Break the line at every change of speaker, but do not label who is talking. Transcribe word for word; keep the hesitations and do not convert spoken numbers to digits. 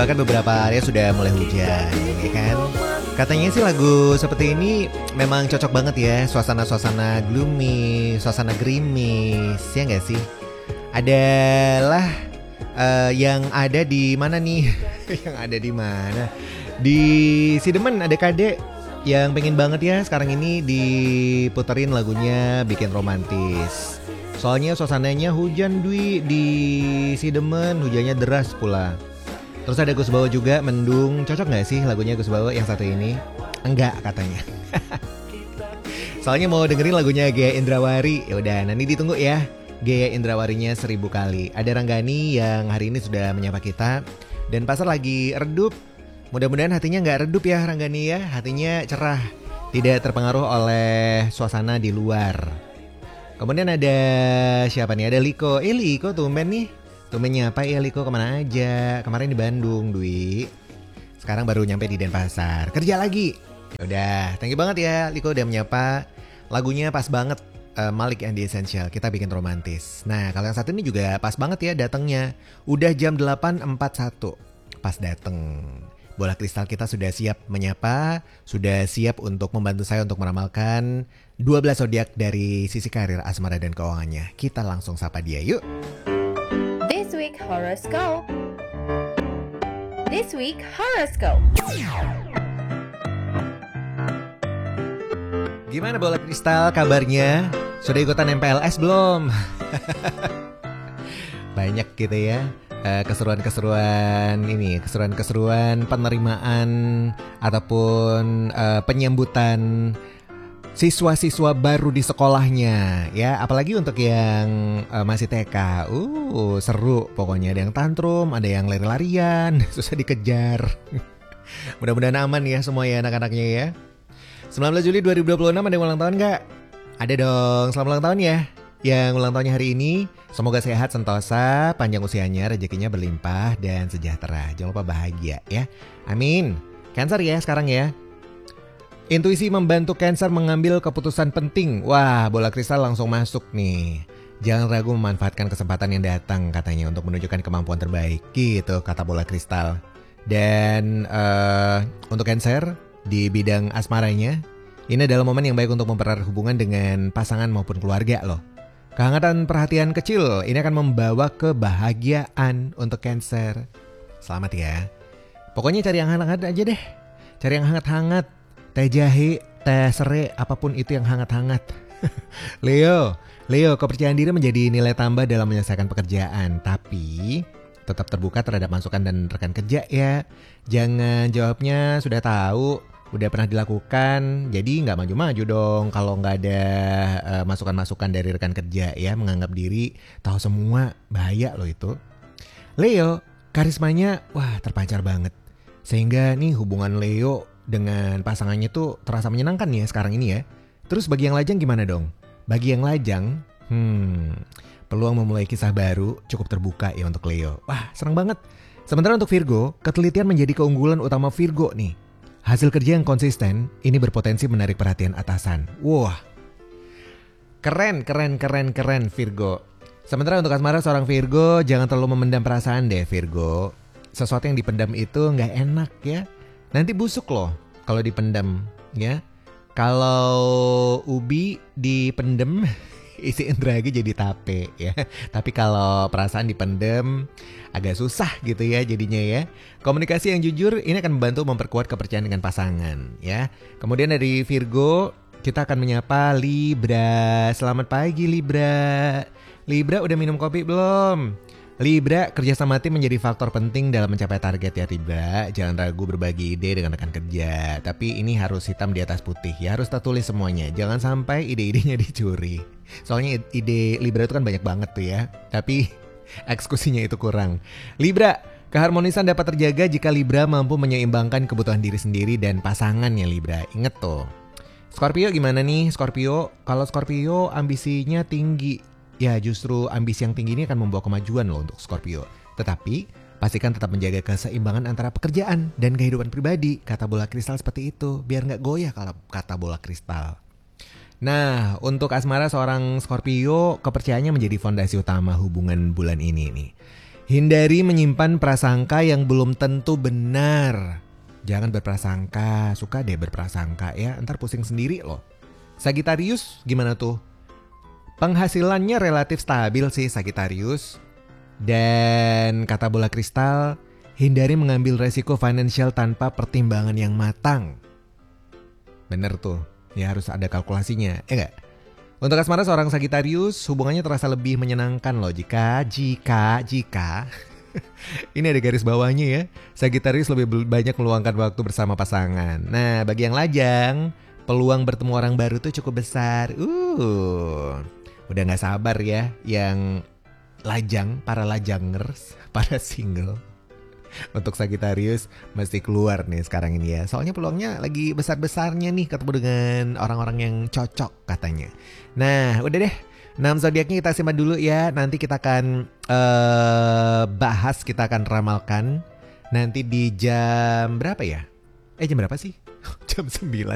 bahkan beberapa area sudah mulai hujan, ya kan? Katanya sih lagu seperti ini memang cocok banget ya, suasana-suasana gloomy, suasana gerimis, ya nggak sih? Adalah uh, yang ada di mana nih? Yang ada di mana? Di Sidemen ada Kade yang pengen banget ya sekarang ini diputerin lagunya Bikin Romantis. Soalnya suasananya hujan Dwi di Sidemen, hujannya deras pula. Terus ada Gus Bawo juga, Mendung. Cocok gak sih lagunya Gus Bawo yang satu ini? Enggak katanya. Soalnya mau dengerin lagunya Gaya Indrawari. Yaudah nanti ditunggu ya Gaya Indrawarinya seribu kali. Ada Ranggani yang hari ini sudah menyapa kita. Dan pasar lagi redup. Mudah-mudahan hatinya gak redup ya Ranggani ya. Hatinya cerah, tidak terpengaruh oleh suasana di luar. Kemudian ada siapa nih? Ada Liko. Eh Liko tumben nih. Tumbennya apa ya Liko, kemana aja? Kemarin di Bandung, Dwi. Sekarang baru nyampe di Denpasar. Kerja lagi. Yaudah, thank you banget ya Liko udah menyapa. Lagunya pas banget, uh, Malik and the Essential. Kita bikin romantis. Nah, kalau yang satu ini juga pas banget ya datangnya. Udah jam delapan empat puluh satu. Pas dateng. Bola kristal kita sudah siap menyapa. Sudah siap untuk membantu saya untuk meramalkan dua belas zodiak dari sisi karir, asmara dan keuangannya. Kita langsung sapa dia yuk.
This week horoscope. This week horoscope.
Gimana bola kristal kabarnya? Sudah ikutan M P L S belum? Banyak gitu ya. Uh, keseruan-keseruan ini, keseruan-keseruan penerimaan ataupun uh, penyambutan siswa-siswa baru di sekolahnya ya, apalagi untuk yang uh, masih T K. Uh, seru pokoknya, ada yang tantrum, ada yang lari-larian, susah dikejar. Mudah-mudahan aman ya semua ya anak-anaknya ya. sembilan belas Juli dua ribu dua puluh enam ada yang ulang tahun enggak? Ada dong, selamat ulang tahun ya. Yang ulang tahunnya hari ini, semoga sehat sentosa, panjang usianya, rezekinya berlimpah dan sejahtera. Jangan lupa bahagia ya. Amin. Cancer ya sekarang ya. Intuisi membantu Cancer mengambil keputusan penting. Wah, bola kristal langsung masuk nih. Jangan ragu memanfaatkan kesempatan yang datang katanya untuk menunjukkan kemampuan terbaik. Gitu kata bola kristal. Dan uh, untuk Cancer di bidang asmaranya, ini adalah momen yang baik untuk mempererat hubungan dengan pasangan maupun keluarga loh. Kehangatan perhatian kecil ini akan membawa kebahagiaan untuk Cancer. Selamat ya. Pokoknya cari yang hangat-hangat aja deh. Cari yang hangat-hangat. Teh jahe, teh serai, apapun itu yang hangat-hangat. Leo, Leo, kepercayaan diri menjadi nilai tambah dalam menyelesaikan pekerjaan. Tapi tetap terbuka terhadap masukan dan rekan kerja ya. Jangan jawabnya sudah tahu, udah pernah dilakukan, jadi nggak maju-maju dong kalau nggak ada uh, masukan-masukan dari rekan kerja ya. Menganggap diri tahu semua, bahaya loh itu. Leo, karismanya wah terpancar banget. Sehingga nih hubungan Leo dengan pasangannya tuh terasa menyenangkan ya sekarang ini ya. Terus bagi yang lajang gimana dong? Bagi yang lajang, hmm, peluang memulai kisah baru cukup terbuka ya untuk Leo. Wah senang banget. Sementara untuk Virgo, ketelitian menjadi keunggulan utama Virgo nih. Hasil kerja yang konsisten ini berpotensi menarik perhatian atasan. Wah, keren, keren, keren, keren Virgo. Sementara untuk asmara seorang Virgo, jangan terlalu memendam perasaan deh Virgo. Sesuatu yang dipendam itu nggak enak ya. Nanti busuk loh kalau dipendam ya. Kalau ubi dipendem, isi indragi jadi tape ya. Tapi kalau perasaan dipendem agak susah gitu ya jadinya ya. Komunikasi yang jujur ini akan membantu memperkuat kepercayaan dengan pasangan ya. Kemudian dari Virgo kita akan menyapa Libra. Selamat pagi Libra. Libra udah minum kopi belum? Libra, kerjasama tim menjadi faktor penting dalam mencapai target ya Libra. Jangan ragu berbagi ide dengan rekan kerja. Tapi ini harus hitam di atas putih ya. Harus tertulis semuanya. Jangan sampai ide-idenya dicuri. Soalnya ide Libra itu kan banyak banget tuh ya. Tapi eksekusinya itu kurang. Libra, keharmonisan dapat terjaga jika Libra mampu menyeimbangkan kebutuhan diri sendiri dan pasangannya Libra. Ingat tuh. Scorpio gimana nih Scorpio? Kalau Scorpio ambisinya tinggi. Ya justru ambisi yang tinggi ini akan membawa kemajuan loh untuk Scorpio. Tetapi pastikan tetap menjaga keseimbangan antara pekerjaan dan kehidupan pribadi. Kata bola kristal seperti itu. Biar gak goyah kalau kata bola kristal. Nah untuk asmara seorang Scorpio, kepercayaannya menjadi fondasi utama hubungan bulan ini nih. Hindari menyimpan prasangka yang belum tentu benar. Jangan berprasangka, suka deh berprasangka ya, ntar pusing sendiri loh. Sagittarius gimana tuh? Penghasilannya relatif stabil sih Sagittarius. Dan kata bola kristal, hindari mengambil resiko finansial tanpa pertimbangan yang matang. Bener tuh, ya harus ada kalkulasinya, ya gak? Untuk asmara seorang Sagittarius, hubungannya terasa lebih menyenangkan loh jika, jika, jika ini ada garis bawahnya ya, Sagittarius lebih banyak meluangkan waktu bersama pasangan. Nah, bagi yang lajang, peluang bertemu orang baru tuh cukup besar. Uh, udah gak sabar ya yang lajang, para lajangers, para single. Untuk Sagittarius mesti keluar nih sekarang ini ya. Soalnya peluangnya lagi besar-besarnya nih ketemu dengan orang-orang yang cocok katanya. Nah udah deh, enam zodiaknya kita simak dulu ya. Nanti kita akan uh, bahas, kita akan ramalkan nanti di jam berapa ya? Eh jam berapa sih? jam sembilan